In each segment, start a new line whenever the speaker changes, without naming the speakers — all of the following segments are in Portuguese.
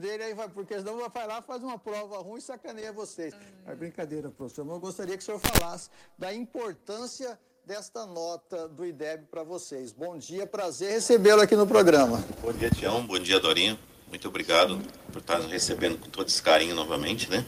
dele, aí vai, porque senão vai lá, faz uma prova ruim e sacaneia vocês. É brincadeira, professor, mas eu gostaria que o senhor falasse da importância desta nota do IDEB para vocês. Bom dia, prazer recebê-lo aqui no programa.
Bom dia, Tião, bom dia, Dorinho. Muito obrigado por estar nos recebendo com todo esse carinho novamente, né?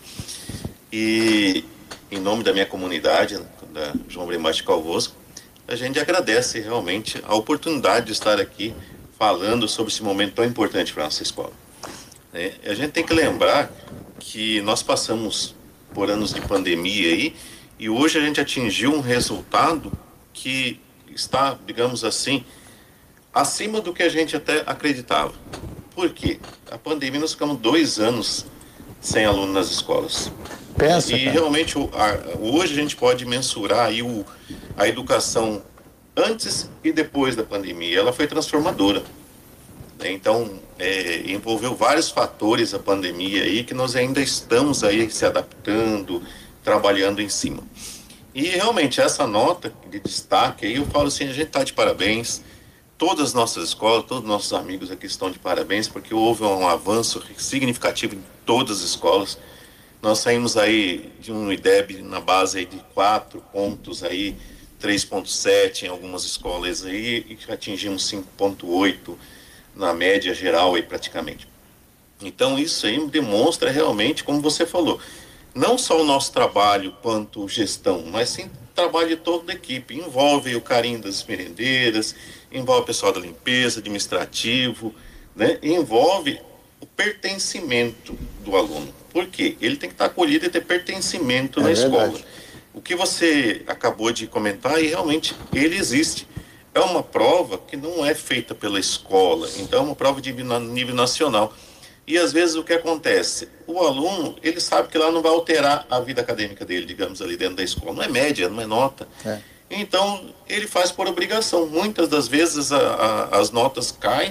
E em nome da minha comunidade, da João Bremate Calvoso, a gente agradece realmente a oportunidade de estar aqui falando sobre esse momento tão importante para a nossa escola. A gente tem que lembrar que nós passamos por anos de pandemia aí, e hoje a gente atingiu um resultado que está, digamos assim, acima do que a gente até acreditava. Por quê? A pandemia, nós ficamos 2 anos sem aluno nas escolas.
Pensa,
e
cara.
realmente hoje a gente pode mensurar aí a educação antes e depois da pandemia. Ela foi transformadora. Então, envolveu vários fatores a pandemia aí que nós ainda estamos aí se adaptando, trabalhando em cima. E realmente essa nota de destaque aí, eu falo assim, a gente está de parabéns. Todas as nossas escolas, todos os nossos amigos aqui estão de parabéns, porque houve um avanço significativo em todas as escolas. Nós saímos aí de um IDEB na base aí de 4 pontos aí, 3,7 em algumas escolas aí, e atingimos 5,8 na média geral aí praticamente. Então isso aí demonstra realmente, como você falou, não só o nosso trabalho quanto gestão, mas sim o trabalho de toda a equipe. Envolve o carinho das merendeiras, envolve o pessoal da limpeza, administrativo, né? E envolve o pertencimento do aluno. Por quê? Ele tem que estar acolhido e ter pertencimento na escola. O que você acabou de comentar, e realmente ele existe. É uma prova que não é feita pela escola, então é uma prova de nível nacional. E às vezes o que acontece? O aluno, ele sabe que lá não vai alterar a vida acadêmica dele, digamos, ali dentro da escola. Não é média, não é nota. Então ele faz por obrigação. Muitas das vezes as notas caem